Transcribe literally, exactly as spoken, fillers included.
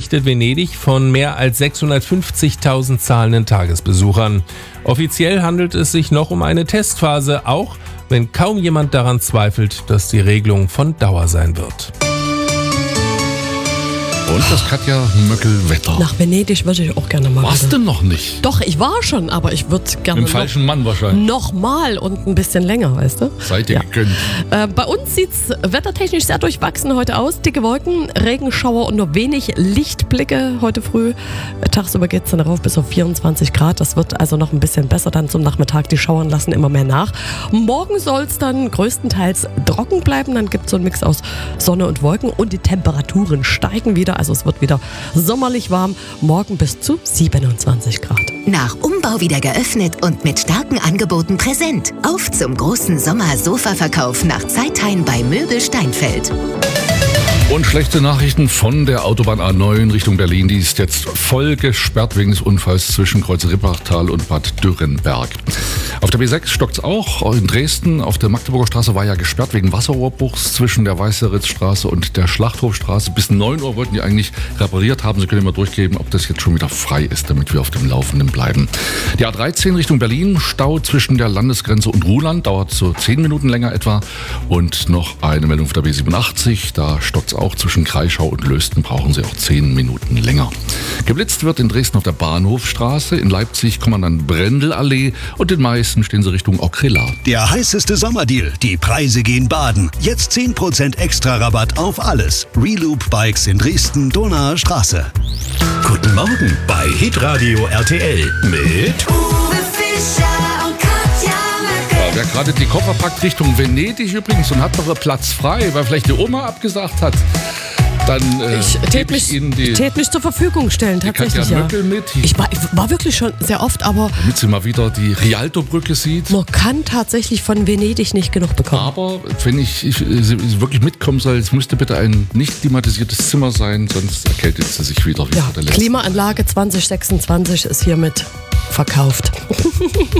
berichtet Venedig von mehr als sechshundertfünfzigtausend zahlenden Tagesbesuchern. Offiziell handelt es sich noch um eine Testphase, auch wenn kaum jemand daran zweifelt, dass die Regelung von Dauer sein wird. Und das Katja Möckel-Wetter. Nach Venedig würde ich auch gerne mal. Warst wieder. du noch nicht? Doch, ich war schon, aber ich würde gerne Mit dem falschen Mann wahrscheinlich. Nochmal und ein bisschen länger, weißt du? Seid ihr Ja. gegönnt. Äh, bei uns sieht es wettertechnisch sehr durchwachsen heute aus. Dicke Wolken, Regenschauer und nur wenig Lichtblicke heute früh. Äh, Tagsüber geht es dann rauf bis auf vierundzwanzig Grad. Das wird also noch ein bisschen besser dann zum Nachmittag. Die Schauern lassen immer mehr nach. Morgen soll es dann größtenteils trocken bleiben. Dann gibt es so einen Mix aus Sonne und Wolken und die Temperaturen steigen wieder. Also es wird wieder sommerlich warm. Morgen bis zu siebenundzwanzig Grad. Nach Umbau wieder geöffnet und mit starken Angeboten präsent. Auf zum großen Sommer-Sofa-Verkauf nach Zeitheim bei Möbel Steinfeld. Und schlechte Nachrichten von der Autobahn A neun Richtung Berlin. Die ist jetzt voll gesperrt wegen des Unfalls zwischen Kreuz Rippachtal und Bad Dürrenberg. Auf der B sechs stockt's auch. Auch in Dresden auf der Magdeburger Straße war ja gesperrt wegen Wasserrohrbruchs zwischen der Weißeritzstraße und der Schlachthofstraße. Bis neun Uhr wollten die eigentlich repariert haben. Sie können immer durchgeben, ob das jetzt schon wieder frei ist, damit wir auf dem Laufenden bleiben. Die A dreizehn Richtung Berlin, Stau zwischen der Landesgrenze und Ruhland, dauert so zehn Minuten länger etwa. Und noch eine Meldung auf der B siebenundachtzig, da stockt's auch zwischen Kreischau und Lösten, brauchen sie auch zehn Minuten länger. Geblitzt wird in Dresden auf der Bahnhofstraße, in Leipzig Kommandant-Brendel-Allee und in Meißen stehen sie Richtung Okrilla. Der heißeste Sommerdeal. Die Preise gehen baden. Jetzt zehn Prozent extra Rabatt auf alles. Reloop Bikes in Dresden, Donauer Straße. Guten Morgen bei Hitradio R T L mit Uwe Fischer und Katja Möckel. Ja, wer gerade die Koffer packt Richtung Venedig übrigens und hat noch einen Platz frei, weil vielleicht die Oma abgesagt hat, dann äh, Ich gebe tät ich mich, Ihnen die, tät mich zur Verfügung stellen, die tatsächlich. Katja Ja. Möckel mit, Ich war, ich war wirklich schon sehr oft, aber damit sie mal wieder die Rialto-Brücke sieht. man kann tatsächlich von Venedig nicht genug bekommen. Aber wenn ich, ich sie wirklich mitkommen soll, es müsste bitte ein nicht klimatisiertes Zimmer sein, sonst erkältet sie sich wieder wie Ja, vor der letzten. Klimaanlage zwanzig sechsundzwanzig ist hiermit verkauft.